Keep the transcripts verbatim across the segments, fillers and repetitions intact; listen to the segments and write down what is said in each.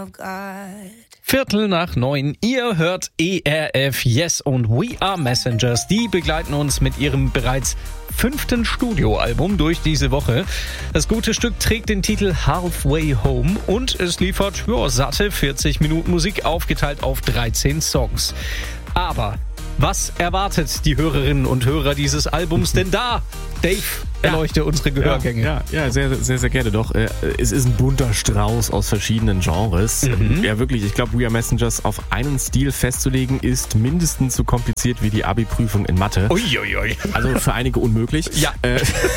Viertel nach neun, ihr hört E R F Yes und We Are Messengers. Die begleiten uns mit ihrem bereits fünften Studioalbum durch diese Woche. Das gute Stück trägt den Titel Halfway Home und es liefert ja, satte vierzig Minuten Musik, aufgeteilt auf dreizehn Songs. Aber was erwartet die Hörerinnen und Hörer dieses Albums denn da? Dave, erleuchte ja, unsere Gehörgänge. Ja, ja, ja, sehr, sehr, sehr gerne doch. Es ist ein bunter Strauß aus verschiedenen Genres. Mhm. Ja, wirklich, ich glaube, We Are Messengers auf einen Stil festzulegen, ist mindestens so kompliziert wie die Abi-Prüfung in Mathe. Uiuiui. Also für einige unmöglich. Ja. Äh,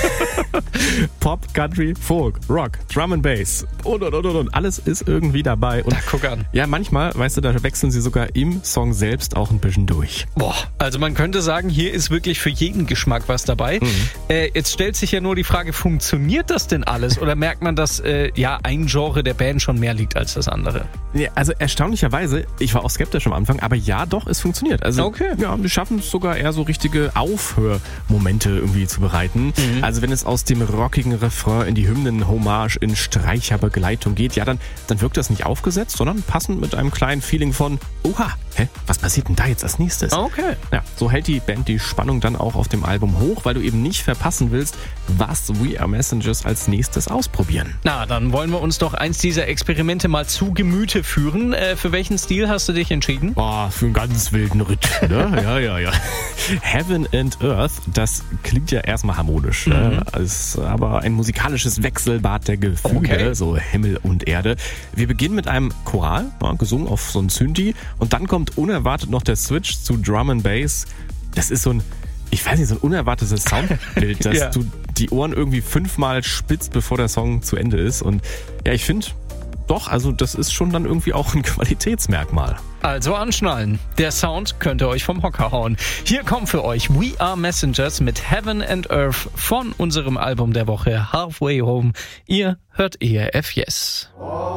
Pop, Country, Folk, Rock, Drum and Bass und, und, und, und. Alles ist irgendwie dabei. Und da guck an. Ja, manchmal, weißt du, da wechseln sie sogar im Song selbst auch ein bisschen durch. Boah, also man könnte sagen, hier ist wirklich für jeden Geschmack was dabei. Mhm. Äh, jetzt stellt sich ja nur die Frage, funktioniert das denn alles? Oder merkt man, dass äh, ja ein Genre der Band schon mehr liegt als das andere? Ja, also erstaunlicherweise, ich war auch skeptisch am Anfang, aber ja doch, es funktioniert. Also okay. Ja, wir schaffen es sogar eher so richtige Aufhörmomente irgendwie zu bereiten. Mhm. Also wenn es aus dem rockigen Refrain in die Hymnen-Hommage in Streicherbegleitung geht, ja, dann, dann wirkt das nicht aufgesetzt, sondern passend mit einem kleinen Feeling von, oha, hä, was passiert denn da jetzt als nächstes? Okay. Ja, so hält die Band die Spannung dann auch auf dem Album hoch, weil du eben nicht verpassen willst, was We Are Messengers als nächstes ausprobieren. Na, dann wollen wir uns doch eins dieser Experimente mal zu Gemüte führen. Äh, für welchen Stil hast du dich entschieden? Boah, für einen ganz wilden Ritt, ne? Ja, ja, ja. Heaven and Earth, das klingt ja erstmal harmonisch, mhm. ne? Ist aber ein musikalisches Wechselbad der Gefühle, okay. So Himmel und Erde. Wir beginnen mit einem Choral, ja, gesungen auf so ein Synthi, und dann kommt unerwartet noch der Switch zu Drum and Bass. Das ist so ein, ich weiß nicht, so ein unerwartetes Soundbild, dass ja. du die Ohren irgendwie fünfmal spitzt, bevor der Song zu Ende ist. Und ja, ich finde, doch, also das ist schon dann irgendwie auch ein Qualitätsmerkmal. Also anschnallen. Der Sound könnte euch vom Hocker hauen. Hier kommt für euch We Are Messengers mit Heaven and Earth von unserem Album der Woche Halfway Home. Ihr hört E R F Yes.